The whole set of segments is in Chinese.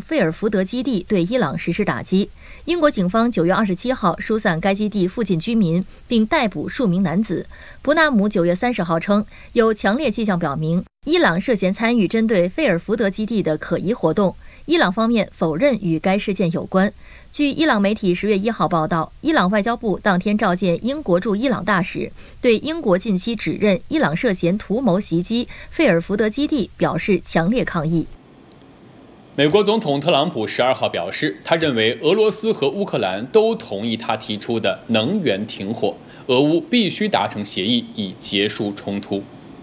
费尔福德基地对伊朗实施打击。英国警方9月27号疏散该基地附近居民，并逮捕数名男子。伯纳姆9月30号称，有强烈迹象表明伊朗涉嫌参与针对费尔福德基地的可疑活动。伊朗方面否认与该事件有关。据伊朗媒体10月1号报道，伊朗外交部当天召见英国驻伊朗大使，对英国近期指认伊朗涉嫌图谋袭击费尔福德基地表示强烈抗议。 美国总统特朗普12号表示，他认为俄罗斯和乌克兰都同意他提出的能源停火，俄乌必须达成协议以结束冲突。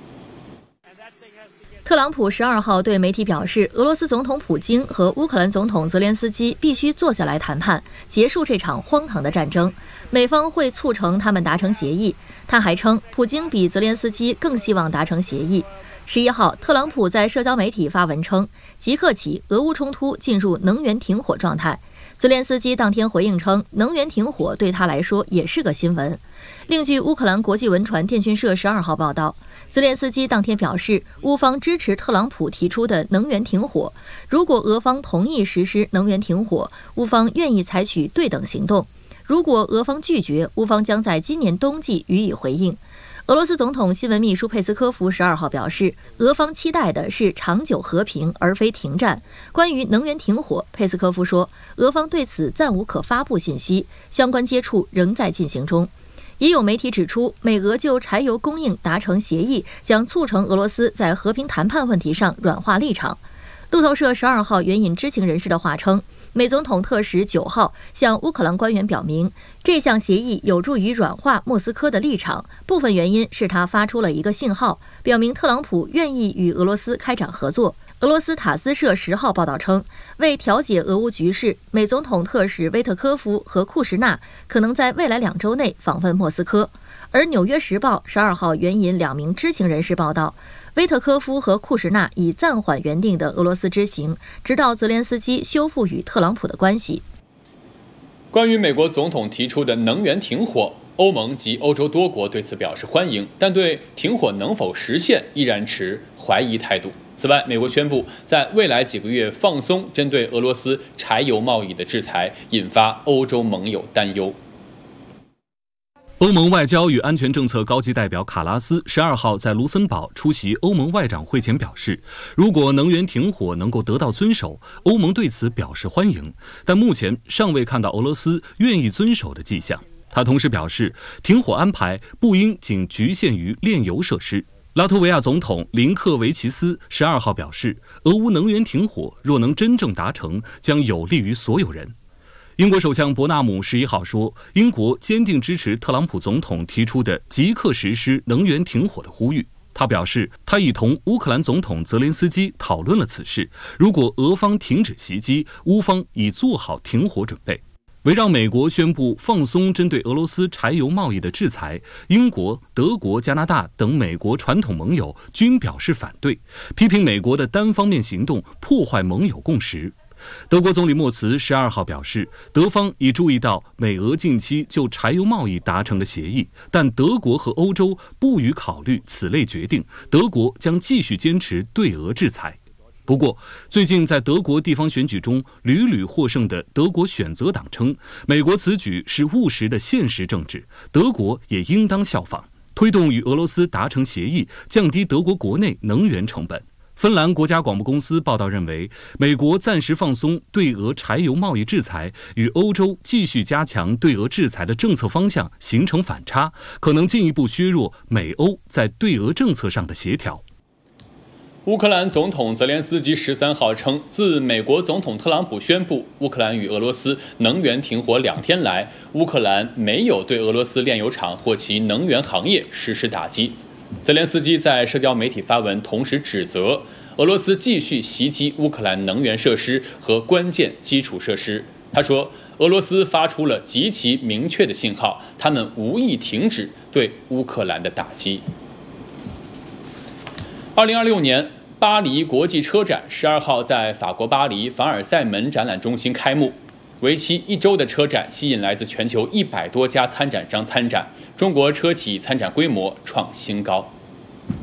特朗普12号对媒体表示，俄罗斯总统普京和乌克兰总统泽连斯基必须坐下来谈判，结束这场荒唐的战争。美方会促成他们达成协议。他还称，普京比泽连斯基更希望达成协议。11号，特朗普在社交媒体发文称，即刻起，俄乌冲突进入能源停火状态。泽连斯基当天回应称，能源停火对他来说也是个新闻。另据乌克兰国际文传电讯社12号报道，泽连斯基当天表示，乌方支持特朗普提出的能源停火，如果俄方同意实施能源停火，乌方愿意采取对等行动；如果俄方拒绝，乌方将在今年冬季予以回应。俄罗斯总统新闻秘书佩斯科夫12号表示，俄方期待的是长久和平，而非停战。关于能源停火，佩斯科夫说，俄方对此暂无可发布信息，相关接触仍在进行中。也有媒体指出，美俄就柴油供应达成协议，将促成俄罗斯在和平谈判问题上软化立场。路透社12号援引知情人士的话称，美总统特使9号向乌克兰官员表明，这项协议有助于软化莫斯科的立场，部分原因是他发出了一个信号，表明特朗普愿意与俄罗斯开展合作。俄罗斯塔斯社10号报道称，为调解俄乌局势，美总统特使威特科夫和库什纳可能在未来2周内访问莫斯科。而《纽约时报》12号援引2名知情人士报道，威特科夫和库什纳已暂缓原定的俄罗斯之行，直到泽连斯基修复与特朗普的关系。 关于美国总统提出的能源停火，欧盟及欧洲多国对此表示欢迎，但对停火能否实现依然持怀疑态度。此外，美国宣布在未来几个月放松针对俄罗斯柴油贸易的制裁，引发欧洲盟友担忧。 欧盟外交与安全政策高级代表卡拉斯12号在卢森堡出席欧盟外长会前表示，如果能源停火能够得到遵守，欧盟对此表示欢迎，但目前尚未看到俄罗斯愿意遵守的迹象。他同时表示，停火安排不应仅局限于炼油设施。拉脱维亚总统林克维奇斯12号表示，俄乌能源停火若能真正达成，将有利于所有人。英国首相伯纳姆11号说，英国坚定支持特朗普总统提出的即刻实施能源停火的呼吁。他表示，他已同乌克兰总统泽连斯基讨论了此事，如果俄方停止袭击，乌方已做好停火准备。围绕美国宣布放松针对俄罗斯柴油贸易的制裁，英国、德国、加拿大等美国传统盟友均表示反对，批评美国的单方面行动破坏盟友共识。德国总理默茨12号表示，德方已注意到美俄近期就柴油贸易达成的协议，但德国和欧洲不予考虑此类决定，德国将继续坚持对俄制裁。不过，最近在德国地方选举中屡屡获胜的德国选择党称，美国此举是务实的现实政治，德国也应当效仿，推动与俄罗斯达成协议，降低德国国内能源成本。芬兰国家广播公司报道认为，美国暂时放松对俄柴油贸易制裁，与欧洲继续加强对俄制裁的政策方向形成反差，可能进一步削弱美欧在对俄政策上的协调。 乌克兰总统泽连斯基13号称，自美国总统特朗普宣布乌克兰与俄罗斯能源停火2天来，乌克兰没有对俄罗斯炼油厂或其能源行业实施打击。泽连斯基在社交媒体发文，同时指责俄罗斯继续袭击乌克兰能源设施和关键基础设施。他说，俄罗斯发出了极其明确的信号，他们无意停止对乌克兰的打击。2026年巴黎国际车展12号在法国巴黎凡尔赛门展览中心开幕。为期1周的车展吸引来自全球100多家参展商参展，中国车企参展规模创新高。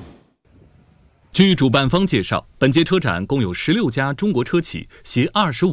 据主办方介绍，本届车展共有16家中国车企携25